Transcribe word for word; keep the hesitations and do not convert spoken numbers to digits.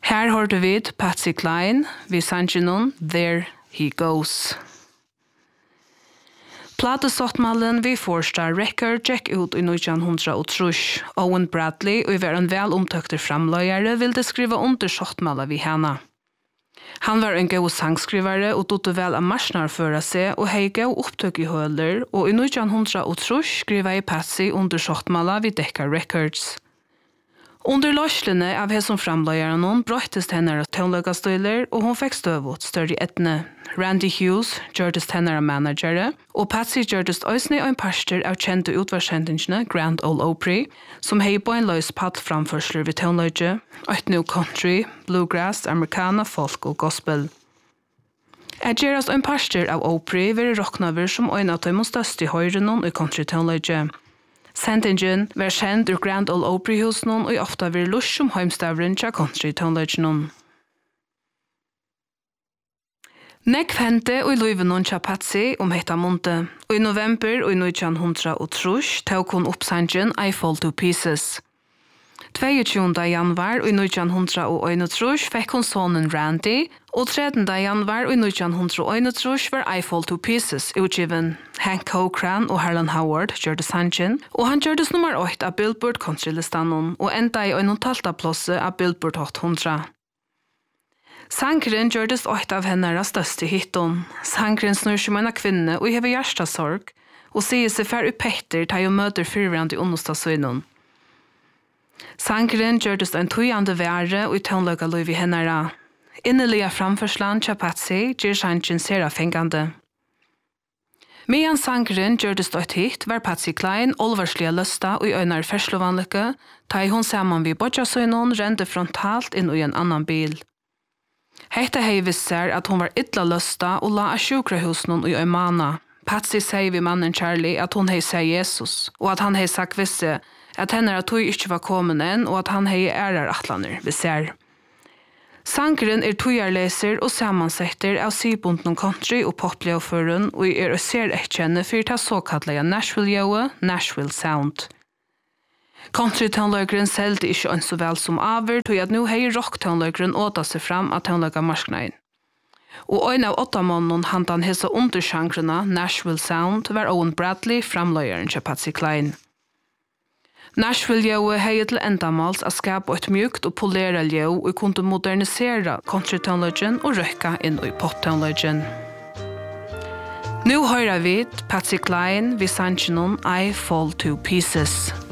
Her hørte vi Patsy Cline, vi sangen There He Goes. Platesottmalen vi Four-Star Record gikk ut i nitton hundre. Owen Bradley, og var en vel omtøkter framløyere, ville skrive under sottmalen vi henne. Han var en god sangskrivare og dotte vel av marsnarføra seg og hei god opptøk i høler, og i nitton hundre skriva i Patsy under sottmalen vi Decca Records. Under løslene av hesson framløyeren brøttest henne av tøvnløkastøyler, og hun fikk støvått større etne. Randy Hughes gjørtest henne av managere, og Patsy gjørtest øysene og en parster av kjente utvarskjentingene Grand Ole Opry, som hei på en løspatt framførsler ved tøvnløyge, et new country, bluegrass, americana, folk og gospel. Jeg gjørast en parster av Opry vil råknaver som øyne at de må største i høyrenon i country tøvnløyge. Sentingen var kjent ur Grand Ole Opry-husen og ofta vil lusk som heimstavren til country tøvnløygen. Nek hente og i løyvenon til Patsy om heta munte, og i november og i nitton hundre tok hun opp sangen I Fall to Pieces. tjueåtte januar og i nitton hundre fikk hun sonen Randy, og trettende januar og i nitton hundre var I Fall to Pieces utgiven. Hank Cochran og Harlan Howard gjør det sangen, og han gjør det nummer åtte av Billboard countrylistanen, og enda i en talta plåse av Billboard åtte hundre. Sangren gjør det åtte av henne av største hitton. Sangren snur som en kvinne og hever hjertesorg, og sier seg fær upp etter til å møte fyrrande i understasøynen. Sangren gjør det en tøyande være og i tøvnløyga løy i henne. Innelige framførslan til Patsy gjør sangen sera fengande. Medan sangren gjør det et hit var Patsy Cline olvarslige løsta og i øynar ferslovanlykke, ta i hun sammen vi bodjasøynen rende frontalt inn i en annan bil. Hette hei visser at hun var ytla løsta og la av sjukrahusen i Øymana. Patsy sier vi mannen Charlie at hun hei sier Jesus, og at han hei sagt visse at henne at hun ikke var kommet enn, og at han hei ærer atlaner, vi ser. Sangren er tøyarleser og sammansetter av sybunden country og popleoføren, og er å ser ekkjenne for ta såkallega Nashville-jøe, Nashville Sound. Country-tøvnløygren selte ikke ønsk så vel som aver, tog at nå hei rock-tøvnløygren åta seg fram av tøvnløyga-marsknaden. Og en av åtta måneden handan hesa undersjangrena Nashville Sound var Owen Bradley framløyeren til Patsy Cline. Nashville-jøe hei til endamals å skapa et mjukt og polera ljø og kunne modernisera country-tøvnløygen og røkka inn i pop-tøvnløygen. Nå høyrer vi Patsy Cline vid sangen I Fall to Pieces.